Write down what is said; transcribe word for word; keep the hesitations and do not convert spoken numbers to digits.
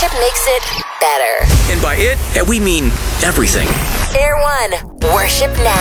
Worship makes it better. And by it, we mean everything. Air One. Worship now.